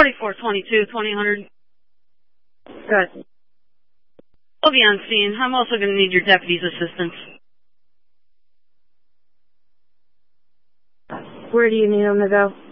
4422, 2000. Good. We'll be on scene. I'm also going to need your deputy's assistance. Where do you need them to go?